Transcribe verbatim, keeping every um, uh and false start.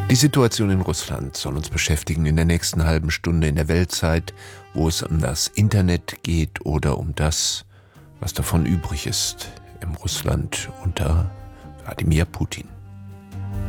Die Situation in Russland soll uns beschäftigen in der nächsten halben Stunde in der Weltzeit, wo es um das Internet geht oder um das, was davon übrig ist im Russland unter Wladimir Putin.